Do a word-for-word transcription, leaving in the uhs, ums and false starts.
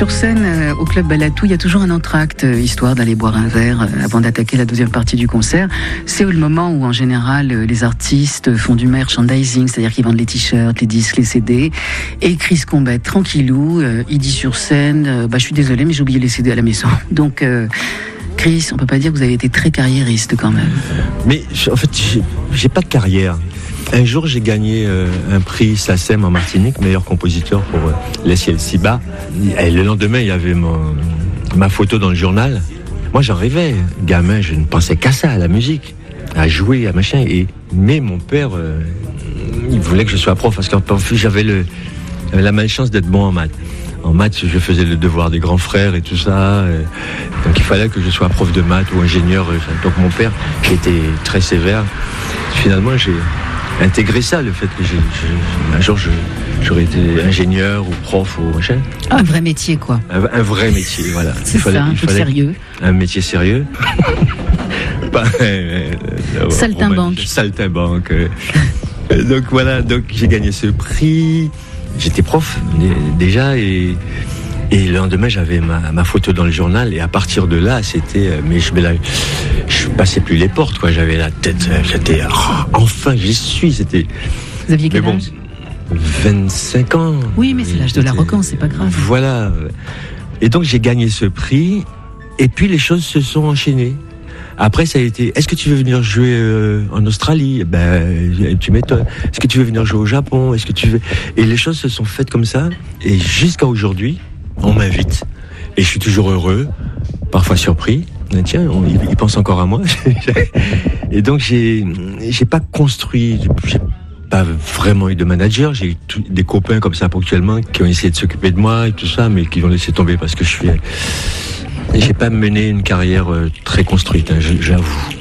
Sur scène, euh, au Club Balatou, il y a toujours un entracte, euh, histoire d'aller boire un verre euh, avant d'attaquer la deuxième partie du concert. C'est le moment où, en général, euh, les artistes font du merchandising, c'est-à-dire qu'ils vendent les t-shirts, les disques, les C D. Et Chris Combet, tranquillou, euh, il dit sur scène, euh, bah, je suis désolé, mais j'ai oublié les C D à la maison. Donc, euh, Chris, on peut pas dire que vous avez été très carriériste quand même. Mais en fait, j'ai, j'ai pas de carrière. Un jour, j'ai gagné euh, un prix S A C E M en Martinique, meilleur compositeur pour euh, Les Ciels si bas. Et le lendemain, il y avait mon, ma photo dans le journal. Moi, j'en rêvais. Gamin, je ne pensais qu'à ça, à la musique, à jouer, à machin. Et, mais mon père, euh, il voulait que je sois prof parce qu'en plus, j'avais le, la malchance d'être bon en maths. En maths, je faisais le devoir des grands frères et tout ça. Donc, il fallait que je sois prof de maths ou ingénieur. Donc, mon père, qui était très sévère, finalement, j'ai intégré ça, le fait que j'ai, j'ai, un jour je, j'aurais été ingénieur ou prof ou machin. Ah, un vrai métier, quoi. Un, un vrai métier, voilà. C'est il fallait, ça, un truc sérieux. Un métier sérieux. Pas, euh, euh, Saltimbanque. Saltimbanque. Donc voilà, donc j'ai gagné ce prix. J'étais prof déjà et, et le lendemain j'avais ma, ma photo dans le journal et à partir de là c'était mais je, mais là, je passais plus les portes quoi, j'avais la tête, j'étais oh, enfin j'y suis, c'était. Vous aviez quel âge ? vingt-cinq ans. Oui, mais c'est l'âge de l'arrogance, c'est pas grave. Voilà. Et donc j'ai gagné ce prix et puis les choses se sont enchaînées. Après, ça a été, est-ce que tu veux venir jouer euh, en Australie ? Ben, tu m'étonnes. Est-ce que tu veux venir jouer au Japon ? Est-ce que tu veux... Et les choses se sont faites comme ça. Et jusqu'à aujourd'hui, on m'invite. Et je suis toujours heureux, parfois surpris. Tiens, on, il, il pense encore à moi. Et donc, j'ai, j'ai pas construit, j'ai pas vraiment eu de manager. J'ai eu tout, des copains comme ça ponctuellement qui ont essayé de s'occuper de moi et tout ça, mais qui l'ont laissé tomber parce que je suis... Et j'ai pas mené une carrière très construite, hein, j'avoue.